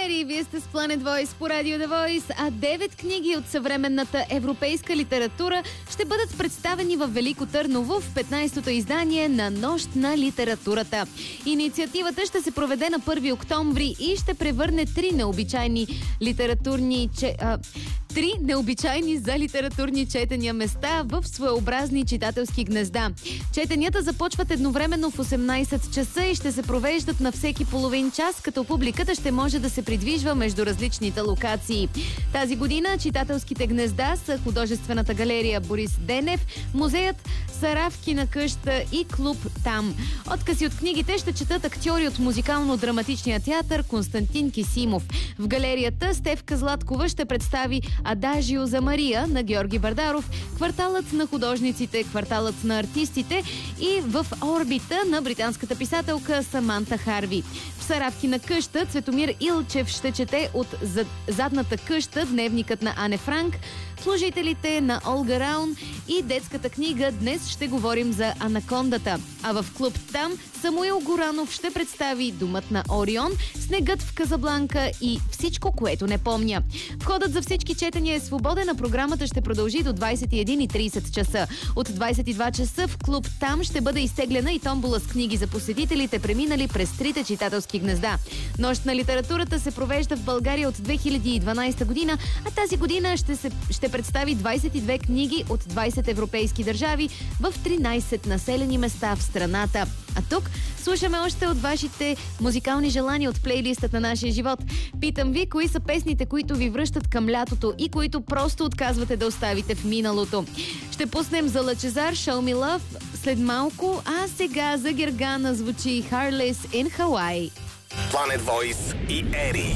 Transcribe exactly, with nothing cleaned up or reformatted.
Ери, вие сте с Planet Voice по Радио The Voice, а девет книги от съвременната европейска литература ще бъдат представени в Велико Търново в петнайсетото издание на Нощ на литературата. Инициативата ще се проведе на първи октомври и ще превърне три необичайни литературни... Че, а, три необичайни за литературни четения места в своеобразни читателски гнезда. Четенията започват едновременно в осемнайсет часа и ще се провеждат на всеки половин час, като публиката ще може да се придвижва между различните локации. Тази година читателските гнезда са художествената галерия Борис Денев, музеят Саравкина къща и клуб Там. Откази от книгите ще четат актьори от музикално-драматичния театър Константин Кисимов. В галерията Стефка Златкова ще представи Адажио за Мария на Георги Бардаров, Кварталът на художниците, Кварталът на артистите и в Орбита на британската писателка Саманта Харви. В Саравкина къща Цветомир Илчев ще чете от задната къща дневникът на Ане Франк, служителите на Олга Раун и детската книга Днес ще говорим за анакондата. А в клуб Там Самуил Горанов ще представи Думът на Орион, Снегът в Казабланка и Всичко, което не помня. Входът за всички четения е свободен, а програмата ще продължи до двайсет и една и трийсет часа. От двайсет и два часа в клуб Там ще бъде изтеглена и томбола с книги за посетителите, преминали през трите читателски гнезда. Нощ на литературата се провежда в България от две хиляди и дванайсета година, а тази година ще, се, ще представи двайсет и две книги от двайсет европейски държави в тринайсет населени места в страната. А тук слушаме още от вашите музикални желания от плейлистът на нашия живот. Питам ви, кои са песните, които ви връщат към лятото и които просто отказвате да оставите в миналото. Ще пуснем за Лъчезар Show Me Love след малко, а сега за Гергана звучи Heartless in Hawaii. Planet Voice и Ери.